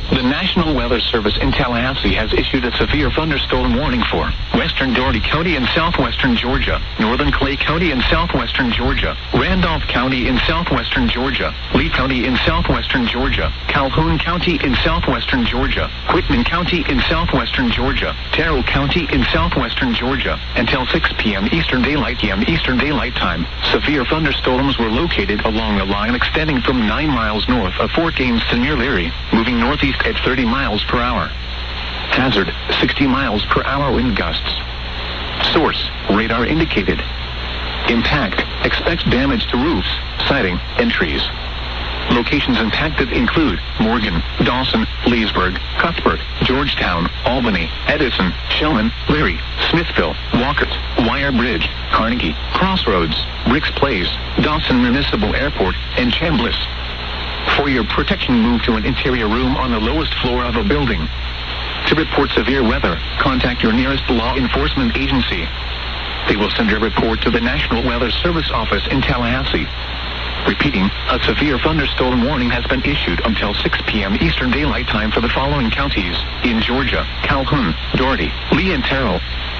The National Weather Service in Tallahassee has issued a severe thunderstorm warning for western Dougherty County in southwestern Georgia, northern Clay County in southwestern Georgia, Randolph County in southwestern Georgia, Lee County in southwestern Georgia, Calhoun County in southwestern Georgia, Whitman County in southwestern Georgia, Terrell County in southwestern Georgia, until 6 p.m. Eastern Daylight Time. Severe thunderstorms were located along a line extending from 9 miles north of Fort Gaines to near Leary, moving northeast at 30 miles per hour. Hazard, 60 miles per hour wind gusts. Source, radar indicated. Impact, expects damage to roofs, siding, and trees. Locations impacted include Morgan, Dawson, Leesburg, Cuthbert, Georgetown, Albany, Edison, Shellman, Leary, Smithville, Walker, Wire Bridge, Carnegie, Crossroads, Bricks Place, Dawson Municipal Airport, and Chambliss. For your protection, move to an interior room on the lowest floor of a building. To report severe weather, contact your nearest law enforcement agency. They will send your report to the National Weather Service office in Tallahassee. Repeating, a severe thunderstorm warning has been issued until 6 p.m. Eastern Daylight Time for the following counties in Georgia: Calhoun, Dougherty, Lee, and Terrell.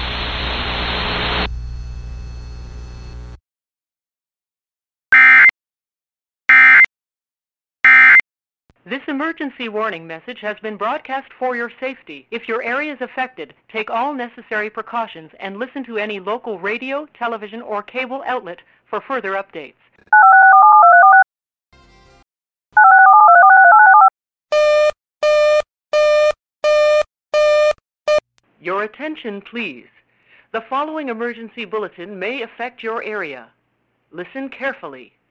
This emergency warning message has been broadcast for your safety. If your area is affected, take all necessary precautions and listen to any local radio, television, or cable outlet for further updates. Your attention, please. The following emergency bulletin may affect your area. Listen carefully.